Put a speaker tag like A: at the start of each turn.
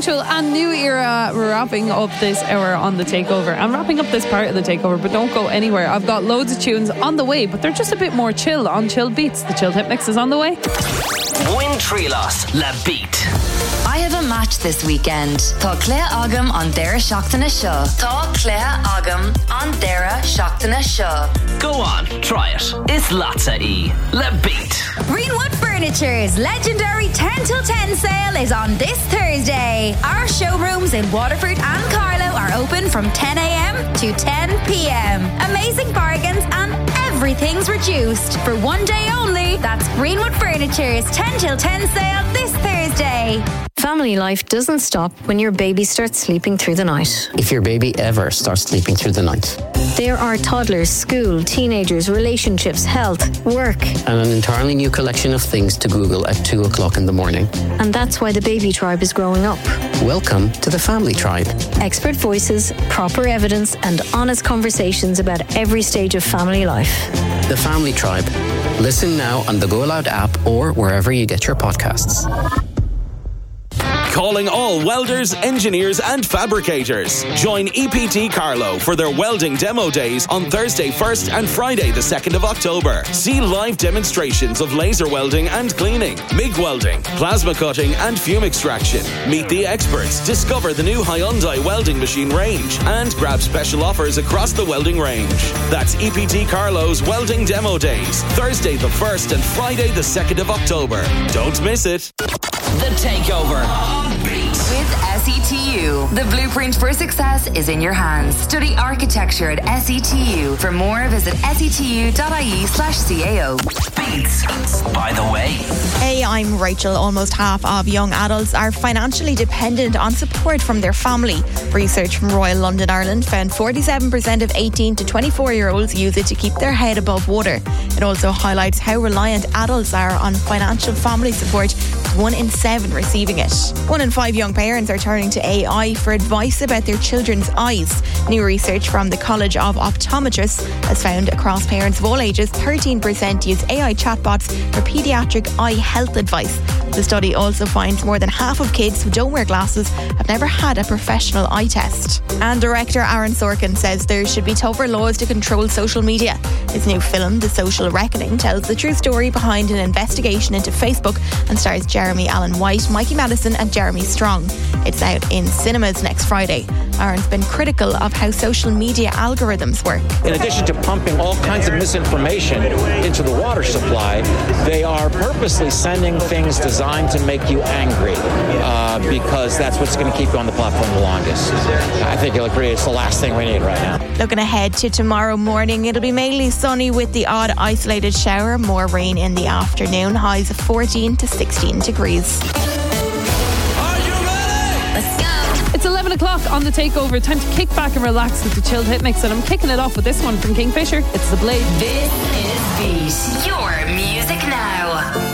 A: Punctual and New Era, wrapping up this hour on The Takeover. I'm wrapping up this part of The Takeover, but don't go anywhere. I've got loads of tunes on the way, but they're just a bit more chill on Chilled Beats. The Chilled Hit Mix is on the way.
B: Win Trilos, La Beat.
C: I have a match this weekend. Tá Claire Agam on Dara Shockton Show. Tá Claire Agam on Dara Shockton Show.
B: Go on, try it. It's Latza E. La Beat.
D: Greenwood Furniture's legendary 10 till 10 sale is on this Thursday. Our showrooms in Waterford and Carlow are open from 10 a.m. to 10 p.m. Amazing bargains and everything's reduced. For one day only, that's Greenwood Furniture's 10 till 10 sale this Thursday.
E: Family life doesn't stop when your baby starts sleeping through the night.
F: If your baby ever starts sleeping through the night.
E: There are toddlers, school, teenagers, relationships, health, work.
F: And an entirely new collection of things to Google at 2 o'clock in the morning.
E: And that's why the baby tribe is growing up.
F: Welcome to the Family Tribe.
E: Expert voices, proper evidence, and honest conversations about every stage of family life.
F: The Family Tribe. Listen now on the Go Loud app or wherever you get your podcasts.
G: Calling all welders, engineers and fabricators. Join EPT Carlow for their welding demo days on Thursday 1st and Friday the 2nd of October. See live demonstrations of laser welding and cleaning, MIG welding, plasma cutting and fume extraction. Meet the experts, discover the new Hyundai welding machine range and grab special offers across the welding range. That's EPT Carlow's welding demo days, Thursday the 1st and Friday the 2nd of October. Don't miss it.
B: The Takeover on Beat.
C: With SETU, the blueprint for success is in your hands. Study architecture at SETU. For more, visit setu.ie/CAO.
B: Beats. By the way.
H: Hey, I'm Rachel. Almost half of young adults are financially dependent on support from their family. Research from Royal London, Ireland found 47% of 18 to 24-year-olds use it to keep their head above water. It also highlights how reliant adults are on financial family support, with 1 in 7 receiving it. 1 in 5 young parents are turning to AI for advice about their children's eyes. New research from the College of Optometrists has found across parents of all ages, 13% use AI chatbots for paediatric eye health advice. The study also finds more than half of kids who don't wear glasses have never had a professional eye test. And director Aaron Sorkin says there should be tougher laws to control social media. His new film, The Social Reckoning, tells the true story behind an investigation into Facebook and stars Jeremy Allen White, Mikey Madison and Jeremy Strong. It's out in cinemas next Friday. Aaron's been critical of how social media algorithms work.
I: In addition to pumping all kinds of misinformation into the water supply, they are purposely sending things designed to make you angry because that's what's going to keep you on the platform the longest. I think you'll agree it's the last thing we need right now.
H: Looking ahead to tomorrow morning, it'll be mainly sunny with the odd isolated shower, more rain in the afternoon, highs of 14 to 16 degrees.
A: It's 11 o'clock on The Takeover. Time to kick back and relax with the Chilled Hit Mix, and I'm kicking it off with this one from Kingfisher. It's The Blade.
C: This is Beat. Your music now.